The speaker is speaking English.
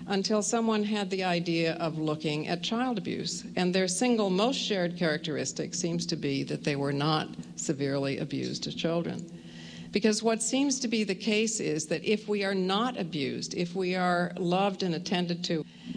until someone had the idea of looking at child abuse. And their single most shared characteristic seems to be that they were not severely abused as children. Because what seems to be the case is that if we are not abused, if we are loved and attended to,